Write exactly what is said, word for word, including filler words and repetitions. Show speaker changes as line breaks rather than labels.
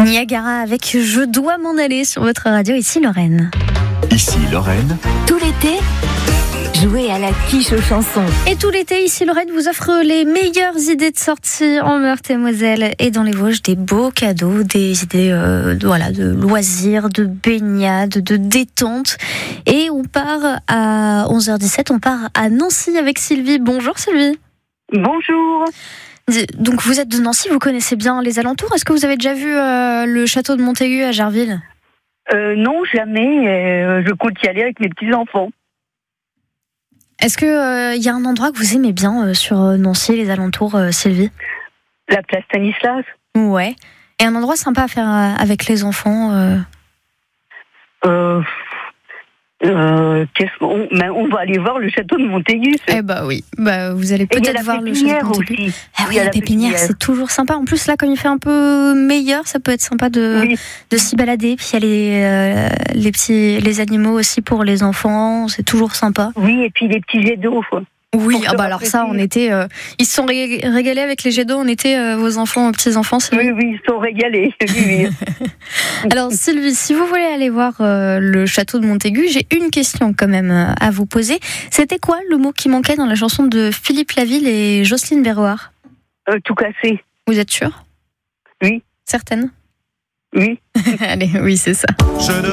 Niagara avec Je dois m'en aller sur votre radio. Ici Lorraine.
Ici Lorraine.
Tout l'été, jouez à la quiche aux chansons.
Et tout l'été, ici Lorraine vous offre les meilleures idées de sortie en Meurthe-et-Moselle et dans les Vosges, des beaux cadeaux, des idées euh, de, voilà, de loisirs, de baignade, de détente. Et on part à onze heures dix-sept, on part à Nancy avec Sylvie. Bonjour Sylvie.
Bonjour.
Donc vous êtes de Nancy, vous connaissez bien les alentours. Est-ce que vous avez déjà vu euh, le château de Montaigu à Jarville ?
Euh, non, jamais. Euh, je compte y aller avec mes petits-enfants.
Est-ce qu'il euh, y a un endroit que vous aimez bien euh, sur Nancy, les alentours, euh, Sylvie ?
La place Stanislas.
Ouais. Et un endroit sympa à faire euh, avec les enfants euh...
Euh... Euh, qu'est-ce qu'on ben, on va aller voir le château de Montaigu.
Eh bah oui, bah vous allez peut-être voir le château de Montaigu.
Aussi.
Ah oui, la, la pépinière, pépinière, c'est toujours sympa. En plus là, comme il fait un peu meilleur, ça peut être sympa de oui. de s'y balader. Puis il y a les euh, les petits les animaux aussi pour les enfants, c'est toujours sympa.
Oui, et puis les petits jets d'eau. Quoi.
Oui, ah bah alors ça, en été, euh, ils se sont ré- régalés avec les jets d'eau en été, euh, vos enfants, petits enfants.
Oui, oui, ils se sont régalés. Oui, oui.
Alors Sylvie, si vous voulez aller voir euh, le château de Montaigu, j'ai une question quand même euh, à vous poser. C'était quoi le mot qui manquait dans la chanson de Philippe Laville et Jocelyne Berroard ?
euh, Tout cassé.
Vous êtes sûre ?
Oui.
Certaine ?
Oui.
Allez, oui, c'est ça.
Je ne